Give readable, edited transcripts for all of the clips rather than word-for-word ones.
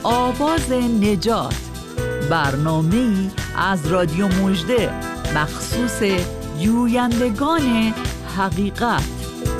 آواز نجات، برنامه‌ای از رادیو مژده مخصوص جویندگان حقیقت.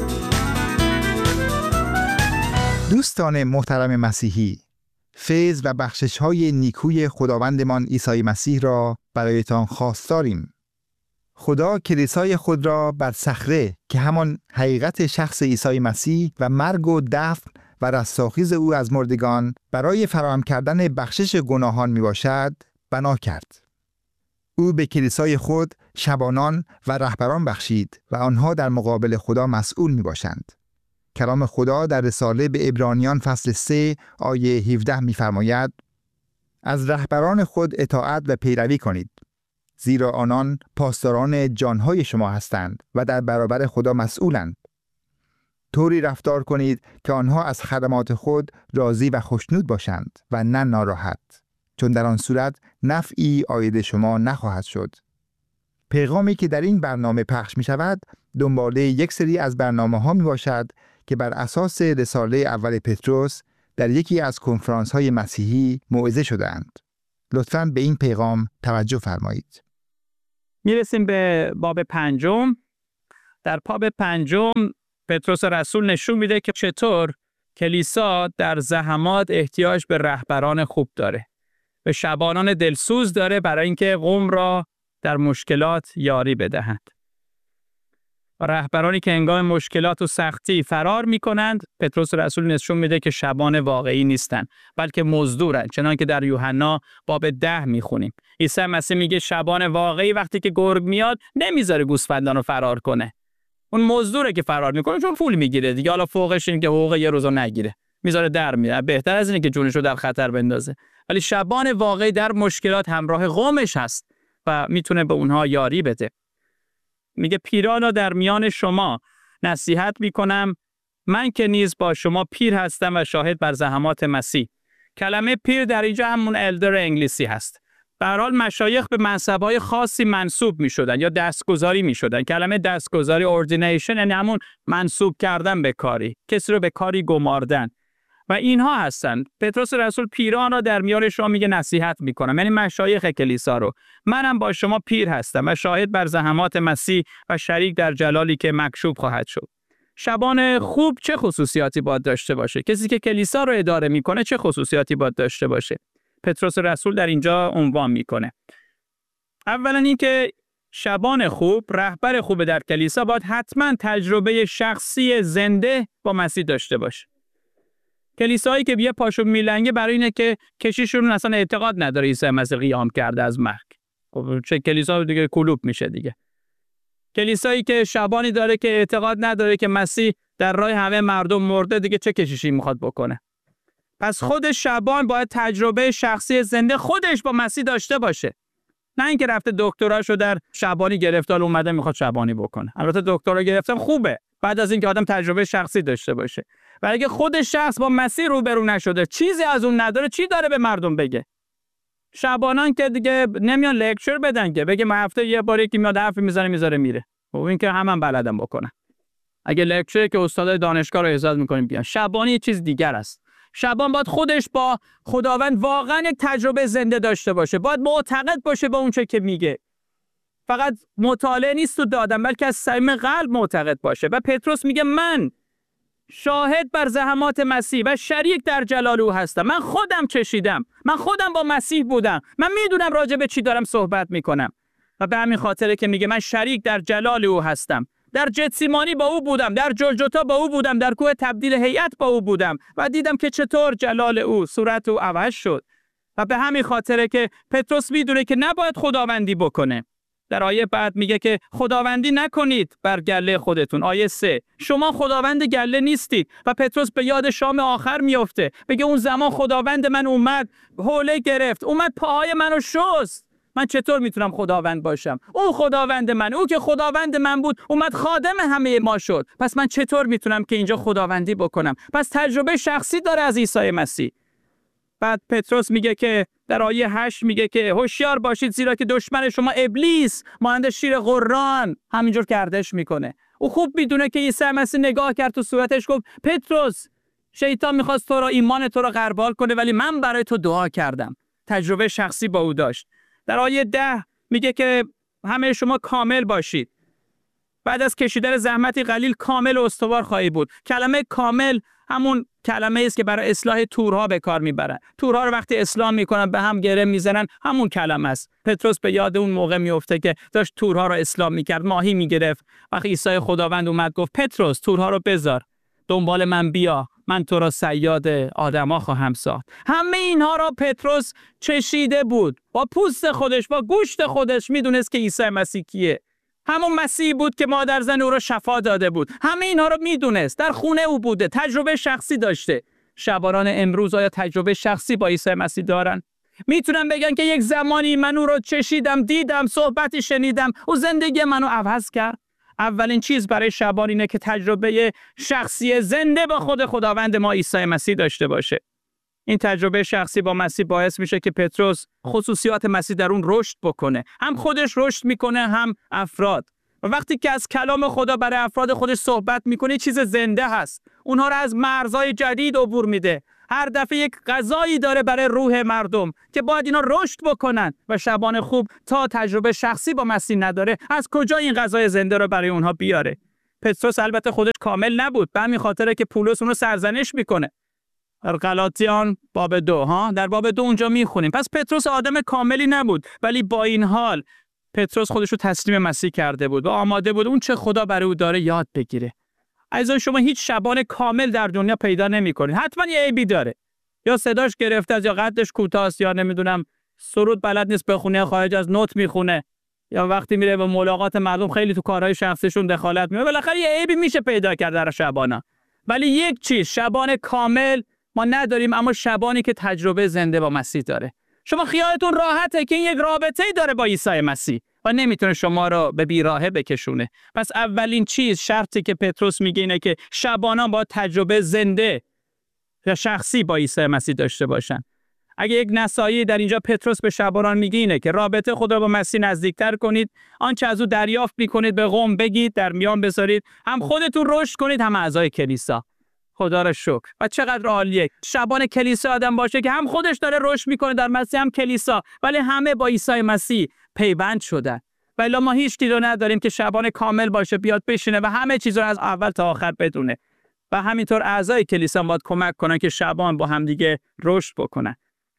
دوستان محترم مسیحی، فیض و بخشش‌های نیکوی خداوندمان عیسی مسیح را برایتان خواستاریم. خدا کلیسای خود را بر صخره که همان حقیقت شخص عیسی مسیح و مرگ و دفن و رستاخیز او از مردگان برای فراهم کردن بخشش گناهان می باشد بنا کرد. او به کلیسای خود شبانان و رهبران بخشید و آنها در مقابل خدا مسئول می باشند. کلام خدا در رساله به عبرانیان فصل 3 آیه 17 می فرماید: از رهبران خود اطاعت و پیروی کنید، زیرا آنان پاسداران جانهای شما هستند و در برابر خدا مسئولند. طوری رفتار کنید که آنها از خدمات خود راضی و خوشنود باشند و نه ناراحت، چون در آن صورت نفعی عاید شما نخواهد شد. پیغامی که در این برنامه پخش می شود دنباله یک سری از برنامه ها می باشد که بر اساس رساله اول پتروس در یکی از کنفرانس های مسیحی موعظه شده‌اند. لطفاً به این پیغام توجه فرمایید. میرسیم به باب 5. در باب 5 پتروس رسول نشون میده که چطور کلیسا در زحمات احتیاج به رهبران خوب داره، به شبانان دلسوز داره برای اینکه قوم را در مشکلات یاری بدهند. رهبرانی که هنگام مشکلات و سختی فرار میکنند، پتروس رسول نشون میده که شبان واقعی نیستن، بلکه مزدورن، چنانکه در یوحنا باب 10 میخونیم. عیسی مسیح میگه شبان واقعی وقتی که گرگ میاد نمیذاره گوسفندان رو فرار کنه. اون مزدوره که فرار میکنه چون پول میگیره دیگه، حالا فوقش این که حقوق یه روزو نگیره، میذاره در میره، بهتر از اینه که جونشو در خطر بندازه. ولی شبان واقعی در مشکلات همراه قومش هست و میتونه به اونها یاری بده. میگه پیرانا در میان شما نصیحت میکنم، من که نیز با شما پیر هستم و شاهد بر زحمات مسیح. کلمه پیر در اینجا همون الدر انگلیسی هست. به هر حال مشایخ به منصب‌های خاصی منصوب میشدن یا دستگذاری میشدن. کلمه دستگذاری اوردینیشن یعنی همون منصوب کردن به کاری، کسی رو به کاری گماردن. و اینها هستن. پتروس رسول پیران را در میان شما میگه نصیحت میکنم، یعنی مشایخ کلیسا رو. منم با شما پیر هستم و شاهد بر زحمات مسیح و شریک در جلالی که مکشوف خواهد شد. شبان خوب چه خصوصیاتی باید داشته باشه؟ کسی که کلیسا رو اداره میکنه چه خصوصیاتی باید داشته باشه؟ پتروس رسول در اینجا عنوان میکنه. اولا اینکه شبان خوب، رهبر خوب در کلیسا باید حتما تجربه شخصی زنده با مسیح داشته باشه. کلیسایی که یه پاشو میلنگه برای اینه که کشیشون اصلا اعتقاد نداره عیسی مسیح قیام کرده از مرگ. خب چه کلیسا دیگه کلوب میشه دیگه. کلیسایی که شبانی داره که اعتقاد نداره که مسیح در راه همه مردم مرده، دیگه چه کشیشی میخواد بکنه؟ پس خود شبان باید تجربه شخصی زنده خودش با مسیح داشته باشه. نه اینکه رفته دکتراشو در شبانی گرفته و اومده میخواد شبانی بکنه. البته دکترا گرفتن خوبه بعد از اینکه آدم تجربه شخصی داشته باشه. ولی اگه خود شخص با مسیح روبرو نشده، چیزی از اون نداره، چی داره به مردم بگه؟ شبانان که دیگه نمیان لکچر بدن که بگه من هفته یه بار یکی میاد حرف میزنه میذاره میره. خب این که همون بلدن بکنن. اگه لکچر که استادای دانشگاه رو اجازه میکنیم بیان. شبانی یه چیز دیگر است. شبان باید خودش با خداوند واقعا یک تجربه زنده داشته باشه. باید معتقد باشه با اون چه که میگه. فقط مطالعه نیست تو دادم، بلکه از صمیم قلب معتقد باشه. و پتروس میگه من شاهد بر زحمات مسیح و شریک در جلال او هستم. من خودم چشیدم، من خودم با مسیح بودم، من میدونم راجع به چی دارم صحبت میکنم. و به همین خاطره که میگه من شریک در جلال او هستم. در جتسیمانی با او بودم، در جلجتا با او بودم، در کوه تبدیل هیئت با او بودم و دیدم که چطور جلال او، صورت او عوض شد. و به همین خاطره که پتروس میدونه که نباید خداوندی بکنه. در آیه بعد میگه که خداوندی نکنید بر گله خودتون. آیه 3 شما خداوند گله نیستید. و پتروس به یاد شام آخر میفته، بگه اون زمان خداوند من اومد، حوله گرفت، اومد پاهای منو شست. من چطور میتونم خداوند باشم؟ او خداوند من، او که خداوند من بود اومد خادم همه ما شد. پس من چطور میتونم که اینجا خداوندی بکنم؟ پس تجربه شخصی داره از عیسی مسیح. بعد پتروس میگه که در آیه 8 میگه که هوشیار باشید زیرا که دشمن شما ابلیس مانند شیر غران همینجور گردش میکنه. او خوب میدونه که عیسی مسیح نگاه کرد تو صورتش گفت پتروس شیطان میخواست تو را ایمان تو را غربال کنه، ولی من برای تو دعا کردم. تجربه شخصی با او داشت. در آیه 10 میگه که همه شما کامل باشید. بعد از کشیدن زحمتی قلیل کامل و استوار خواهی بود. کلمه کامل همون کلمه است که برای اصلاح تورها به کار میبرن. تورها رو وقتی اصلاح میکنن به هم گره میزنن، همون کلمه است. پتروس به یاد اون موقع میفته که داشت تورها رو اصلاح میکرد، ماهی میگرفت. وقتی عیسی خداوند اومد گفت پتروس تورها رو بذار، دنبال من بیا، من تو را صیاد آدما خواهم ساخت. همه اینها را پتروس چشیده بود. با پوست خودش، با گوشت خودش میدونست که عیسی مسیح کیه. همون مسیحی بود که مادر زن او را شفا داده بود. همه اینها رو میدونست. در خونه او بوده. تجربه شخصی داشته. شبانان امروز آیا تجربه شخصی با عیسی مسیح دارن؟ میتونن بگن که یک زمانی من او را چشیدم، دیدم، صحبتی شنیدم، او زندگی منو عوض کرد. اولین چیز برای شبان اینه که تجربه شخصی زنده با خود خداوند ما عیسی مسیح داشته باشه. این تجربه شخصی با مسیح باعث میشه که پتروس خصوصیات مسیح در اون رشد بکنه. هم خودش رشد میکنه، هم افراد. و وقتی که از کلام خدا برای افراد خودش صحبت میکنه، چیز زنده هست. اونها رو از مرزهای جدید عبور میده. هر دفعه یک غذایی داره برای روح مردم که باید اینا رشد بکنن. و شبان خوب تا تجربه شخصی با مسیح نداره، از کجا این غذای زنده رو برای اونها بیاره؟ پتروس البته خودش کامل نبود، به همین خاطره که پولس اون رو سرزنش میکنه. در غلاطیان باب 2 در باب 2 اونجا میخونیم. پس پتروس آدم کاملی نبود، ولی با این حال پتروس خودش رو تسلیم مسیح کرده بود و آماده بود اون چه خدا برای او داره یاد بگیره. عزیزان شما هیچ شبان کامل در دنیا پیدا نمی‌کنید. حتما یه عیبی داره. یا صداش گرفته است، یا قدش کوتاست، یا نمیدونم سرود بلد نیست بخونه، خارج از نوت میخونه، یا وقتی میره به ملاقات مردم خیلی تو کارهای شخصیشون دخالت میکنه. بالاخره یه عیبی میشه پیدا کرد در شبانا. ولی یک چیز، شبان کامل ما نداریم، اما شبانی که تجربه زنده با مسیح داره. شما خیالتون راحته که این یک رابطه‌ای داره با عیسی مسیح و نمیتونه شما رو به بیراهه بکشونه. پس اولین چیز، شرطی که پتروس میگه اینه که شبانان با تجربه زنده یا شخصی با عیسی مسیح داشته باشن. اگه یک نصایحی در اینجا پتروس به شبانان میگه اینه که رابطه خود را با مسیح نزدیکتر کنید، آنچه از او دریافت میکنید به قوم بگید، در میان بذارید، هم خودتون رشد کنید هم اعضای کلیسا. خدا را شکر. و چقدر عالیه شبان کلیسا آدم باشه که هم خودش داره رشد میکنه در مسیح، هم کلیسا، ولی همه با عیسی مسیح پیوند شدن. ولی ما هیچ چیزی رو نداریم که شبان کامل باشه بیاد بشینه و همه چیز رو از اول تا آخر بدونه. و همینطور اعضای کلیسا باید کمک کنن که شبان با هم دیگه رشد بکنن.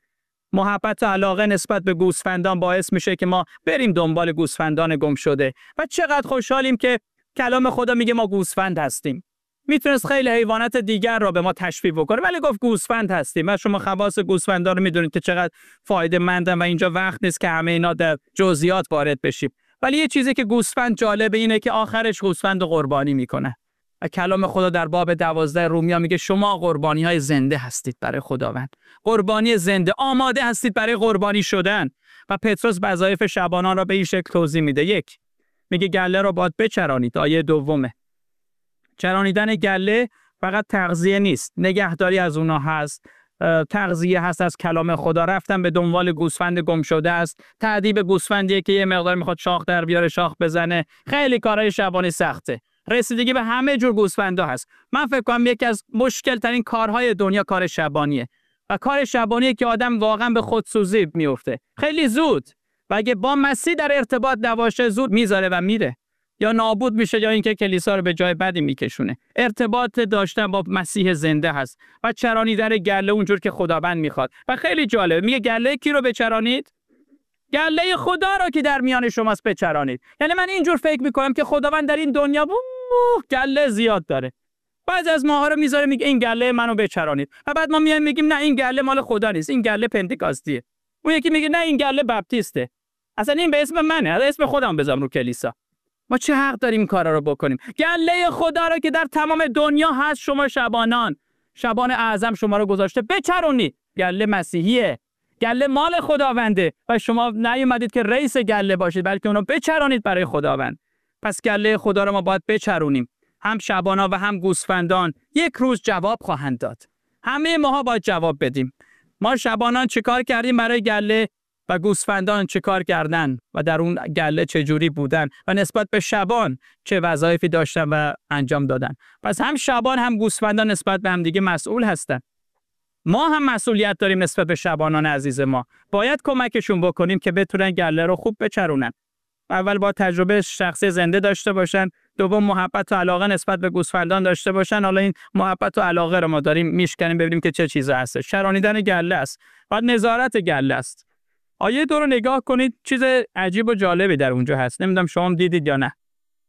محبت و علاقه نسبت به گوسفندان باعث میشه که ما بریم دنبال گوسفندان گم شده. و چقدر خوشحالیم که کلام خدا میگه ما گوسفند هستیم. میتونست خیلی حیوانات دیگر را به ما تشبیه بکنه، ولی گفت گوسفند هستیم. و شما خواص گوسفندا رو میدونید که چقدر فایده مندن و اینجا وقت نیست که همه اینا در جزئیات وارد بشیم. ولی یه چیزی که گوسفند جالبه اینه که آخرش گوسفند قربانی میکنه. و کلام خدا در باب 12 رومیا میگه شما قربانی‌های زنده هستید برای خداوند. قربانی زنده، آماده هستید برای قربانی شدن. و پتروس وظایف شبانان را به این شکل توضیح میده. 1 میگه گله را باید بچرانید. آیه 2 چرانیدن گله فقط تغذیه نیست، نگهداری از اونها هست، تغذیه هست از کلام خدا، رفتن به دنبال گوسفند گم شده است، تعذیب گوسفندیه که یه مقدار میخواد شاخ در بیاره، شاخ بزنه. خیلی کارهای شبانی سخته. رسیدگی به همه جور گوسفندا هست. من فکر کنم یکی از مشکل ترین کارهای دنیا کار شبانیه. و کار شبانیه که آدم واقعا به خودسوزی میفته. خیلی زود. و اگه با مسیح در ارتباط نباشه زود میذاره و میره. یا نابود میشه یا اینکه کلیسا رو به جای بدی میکشونه. ارتباط داشتن با مسیح زنده هست. و چرانیدن گله اونجور که خداوند میخواد. و خیلی جالبه. میگه گله کی رو بچرانید؟ گله خدا رو که در میان شماست بچرانید. یعنی من اینجور فکر میکنم که خداوند در این دنیا گله زیاد داره. بعضی از ماها رو میذاره میگه این گله منو بچرانید. و بعد ما میایم میگیم نه این گله مال خدا نیست، این گله پنتکاستیه. اون یکی میگه نه این گله بپتیسته. اصلا این به اسم منه، اسم خودم بذارم رو کلیسا. ما چه حق داریم این کارا رو بکنیم؟ گله خدا رو که در تمام دنیا هست شما شبانان، شبان اعظم شما رو گذاشته بچرونید. گله مسیحیه. گله مال خداونده و شما نیومدید که رئیس گله باشید بلکه اونو بچرانید برای خداوند. پس گله خدا رو ما باید بچرونیم. هم شبانا و هم گوسفندان یک روز جواب خواهند داد. همه ماها باید جواب بدیم. ما شبانان چیکار کردیم برای گله؟ و گوسفندان چه کار کردن و در اون گله چه جوری بودن و نسبت به شبان چه وظایفی داشتن و انجام دادن. پس هم شبان هم گوسفندان نسبت به هم دیگه مسئول هستن. ما هم مسئولیت داریم نسبت به شبانان عزیز ما. باید کمکشون بکنیم که بتونن گله رو خوب بچرونن. اول با تجربه شخصی زنده داشته باشن، دوم محبت و علاقه نسبت به گوسفندان داشته باشن. حالا این محبت و علاقه رو ما داریم میشکنیم ببینیم که چه چیزی هست. چرانیدن گله است. بعد نظارت گله است. آیه 2 رو نگاه کنید، چیز عجیب و جالبی در اونجا هست. نمیدونم شما دیدید یا نه.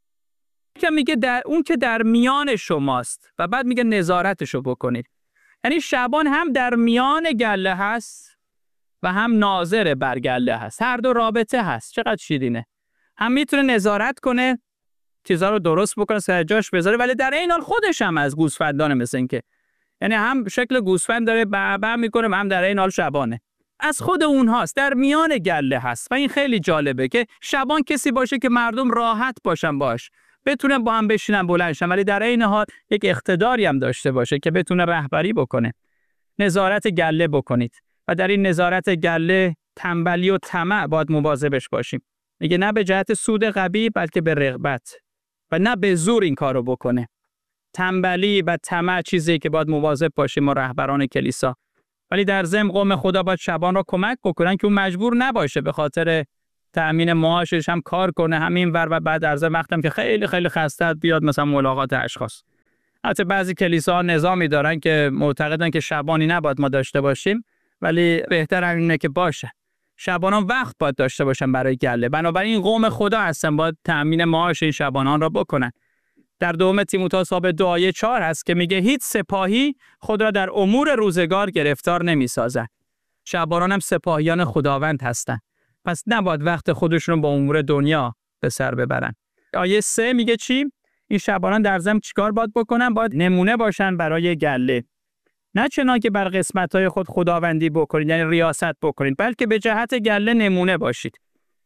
که میگه در اون که در میان شماست و بعد میگه نظارتشو بکنید. یعنی شبان هم در میان گله هست و هم ناظر بر گله هست. هر دو رابطه هست. چقدر شیرینه. هم میتونه نظارت کنه، چیزا رو درست بکنه، سر جاش بذاره، ولی در این حال خودش هم از گوسفندانه، مثل این که یعنی هم شکل گوسفند داره بعبع میکنه، هم در این حال شبانه. از خود اونهاست، در میان گله هست. و این خیلی جالبه که شبان کسی باشه که مردم راحت باشن باش، بتونه با هم بشینن بلندشن، ولی در این حال یک اقتداری هم داشته باشه که بتونه رهبری بکنه. نظارت گله بکنید و در این نظارت گله تنبلی و طمع باید مواظبش باشیم. میگه نه به جهت سود قبیح بلکه به رغبت و نه به زور این کارو بکنه. تنبلی و طمع چیزی که باید مواظب باشیم ما رهبران کلیسا. ولی در ضمن قوم خدا باید شبان را کمک بکنن که اون مجبور نباشه به خاطر تأمین معاشش هم کار کنه همین ور و بعد در ضمن وقتم که خیلی خیلی خسته بیاد مثلا ملاقات اشخاص. البته بعضی کلیساها نظامی دارن که معتقدن که شبانی نباید ما داشته باشیم، ولی بهتر اینه که باشه. شبانان وقت باید داشته باشن برای گله. بنابراین قوم خدا هستن باید تأمین معاش این شبانان را بکنن. در دوم تیموتائوس باب 2 آیه 4 هست که میگه هیچ سپاهی خود را در امور روزگار گرفتار نمیسازد. شبانان هم سپاهیان خداوند هستن. پس نباید وقت خودشون رو با امور دنیا به سر ببرن. آیه 3 میگه چی؟ این شبانان در ضمن چیکار باید بکنن؟ باید نمونه باشن برای گله. نه چنان که بر قسمت‌های خود خداوندی بکنید، یعنی ریاست بکنید، بلکه به جهت گله نمونه باشید.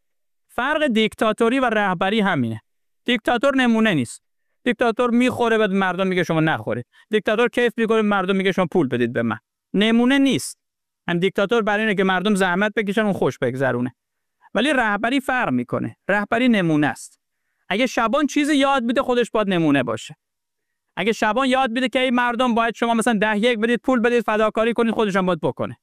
فرق دیکتاتوری و رهبری همینه. دیکتاتور نمونه نیست. دیکتاتور میخوره بعد مردم میگه شما نخورید. دیکتاتور کیف میکنه مردم میگه شما پول بدید به من. نمونه نیست. هم دیکتاتور برای اینه که مردم زحمت بکشن اون خوش بگذرونه. ولی رهبری فرق میکنه. رهبری نمونه است. اگه شبان چیزی یاد میده خودش باید نمونه باشه. اگه شبان یاد میده که این مردم باید شما مثلا 10-1 بدید، پول بدید، فداکاری کنید، خودش هم باید بکنه.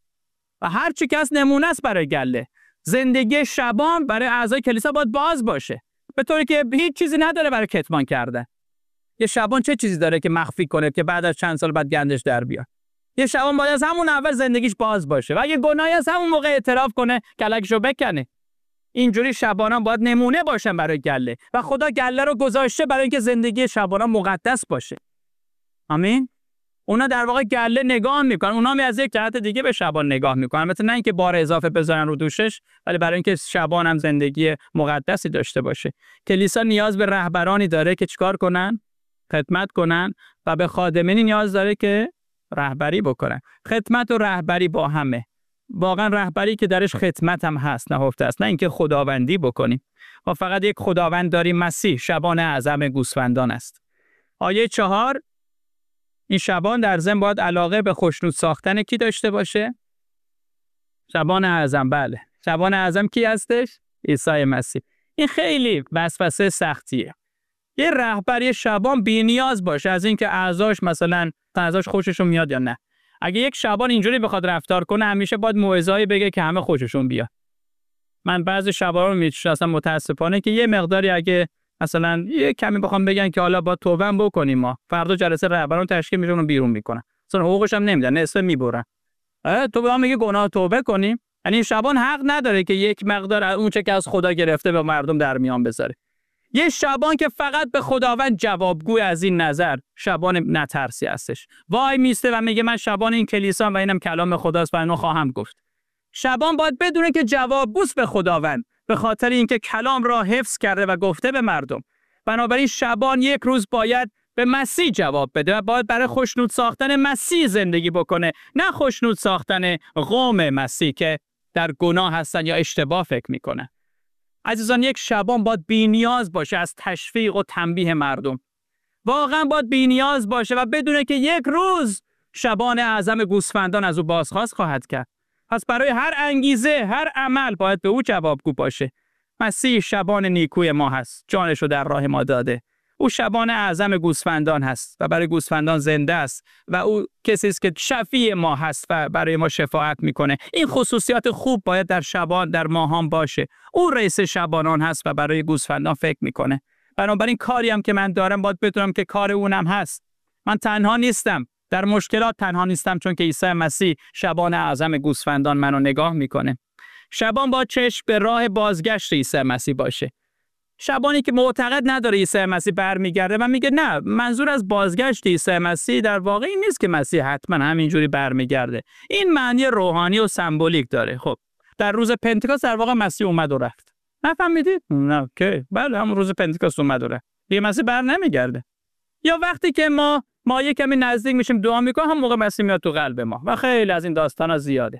و هر چی که از نمونه است برای گله. زندگی شبان برای اعضای کلیسا باید باز باشه. به طوری که هیچ چیزی نداره برای کتمان کردن. یه شبان چه چیزی داره که مخفی کنه که بعد از چند سال بعد گندش در بیاد؟ یه شبان باید از همون اول زندگیش باز باشه و اگه گناهی از همون موقع اعتراف کنه، کلکشو بکنه. اینجوری شبانان باید نمونه باشن برای گله و خدا گله رو گذاشته برای اینکه زندگی شبانان مقدس باشه. آمین. اونا در واقع گله نگاه میکنن، اونا هم از یک جهت دیگه به شبان نگاه میکنن، البته نه اینکه بار اضافه بذارن رو دوشش، ولی برای اینکه شبان هم زندگی مقدسی داشته باشه. کلیسا نیاز به رهبرانی داره که چیکار کنن؟ خدمت کنن و به خادمینی نیاز داره که رهبری بکنن. خدمت و رهبری با همه. واقعا رهبری که درش خدمت هم هست، نهفته است، نه اینکه خداوندی بکنیم. ما فقط یک خداوند داریم، مسیح، شبان اعظم گوسفندان است. آیه 4 این شبان در ضمن باید علاقه به خوشنود ساختن کی داشته باشه؟ شبان اعظم. بله. شبان اعظم کی هستش؟ عیسی مسیح. این خیلی وسوسه سختیه. یه رهبر یه شبان بی‌نیاز باشه از اینکه اعضاش مثلا اعضاش خوششون میاد یا نه. اگه یک شبان اینجوری بخواد رفتار کنه همیشه باید موعظه‌ای بگه که همه خوششون بیاد. من بعضی شبانا رو میشناسم متاسفانه که یه مقداری اگه مثلا یه کمی بخوام بگن که حالا با توبه بکنیم، ما فردا جلسه رهبران تشکیل میشن و بیرون میکنن، اصلا حقوقش هم نمیدن، نصف میبرن. تو به ما میگه گناه توبه کنیم؟ یعنی شبان حق نداره که یک مقدار اون چه که از خدا گرفته به مردم در میان بذاره. یه شبان که فقط به خداوند جوابگوی از این نظر شبان نترسی هستش. وای میسته و میگه من شبان این کلیسا و اینم کلام خداست و اینو خواهم گفت. شبان باید بدونه که جوابگوست به خداوند، به خاطر اینکه کلام را حفظ کرده و گفته به مردم. بنابراین شبان یک روز باید به مسیح جواب بده و باید برای خوشنود ساختن مسیح زندگی بکنه، نه خوشنود ساختن قوم مسیح که در گناه هستن یا اشتباه فکر میکنن. عزیزان، یک شبان باید بی‌نیاز باشه از تشویق و تنبیه مردم. واقعا باید بی‌نیاز باشه و بدونه که یک روز شبان اعظم گوسفندان از او بازخواست خواهد کرد. پس برای هر انگیزه، هر عمل باید به او جوابگو باشه. مسیح شبان نیکوی ما هست. جانش رو در راه ما داده. او شبان اعظم گوسفندان هست و برای گوسفندان زنده است و او کسی است که شفیع ما هست و برای ما شفاعت میکنه. این خصوصیات خوب باید در شبان، در ماهان باشه. او رئیس شبانان هست و برای گوسفندان فکر میکنه. بنابراین کاری هم که من دارم باید بدونم که کار اونم هست. من تنها نیستم. در مشکلات تنها نیستم، چون که عیسی مسیح شبان اعظم گوسفندان منو نگاه میکنه. شبان با چشم به راه بازگشت عیسی مسیح باشه. شبانی که معتقد نداره عیسی مسیح برمیگرده و میگه نه، منظور از بازگشت عیسی مسیح در واقع این نیست که مسیح حتما همینجوری برمیگرده. این معنی روحانی و سمبولیک داره. خب در روز پنتکوست در واقع مسیح اومد و رفت. نفهمیدید؟ نه اوکی. بله، همون روز پنتکوست اومد و رفت. دیگه مسیح بر نمیگرده. یا وقتی که ما یک کمی نزدیک میشیم دعا میکنیم، هم موقع مسیح میاد تو قلب ما و خیلی از این داستانا زیاده.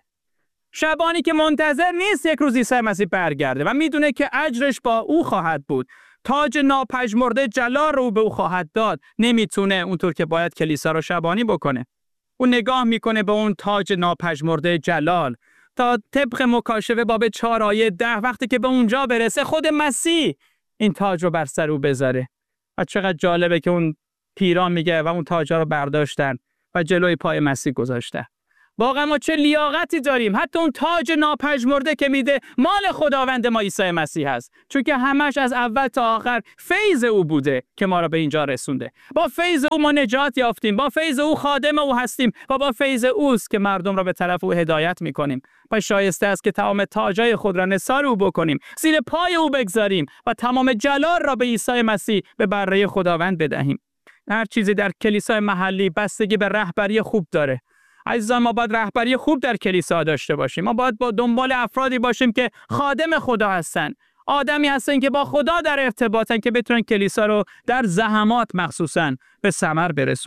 شبانی که منتظر نیست یک روز عیسی مسیح برگرده و میدونه که اجرش با او خواهد بود، تاج ناپژمرده جلال رو به او خواهد داد، نمیتونه اونطور که باید کلیسا رو شبانی بکنه. او نگاه میکنه به اون تاج ناپژمرده جلال تا طبق مکاشفه باب 4 آیه 10 وقتی که به اونجا برسه خود مسیح این تاج رو بر سر او بذاره. و چقدر جالبه که اون پیران میگه و اون تاج رو برداشتن و جلوی پای مسیح گذاشتن. واقعا ما چه لیاقتی داریم. حتی اون تاج ناپژمرده که میده مال خداوند ما عیسی مسیح هست، چون که همش از اول تا آخر فیض او بوده که ما را به اینجا رسونده. با فیض او ما نجات یافتیم، با فیض او خادم او هستیم و با فیض اوست که مردم را به طرف او هدایت میکنیم. و شایسته است که تمام تاجای خود را نثار او بکنیم، زیر پای او بگذاریم و تمام جلال را به عیسی مسیح به بره خداوند بدهیم. هر چیزی در کلیسای محلی بستگی به رهبری خوب داره. عزیزان، ما باید رهبری خوب در کلیسا داشته باشیم. ما باید با دنبال افرادی باشیم که خادم خدا هستن، آدمی هستن که با خدا در ارتباطن، که بتونن کلیسا رو در زحمات مخصوصاً به ثمر برسونن.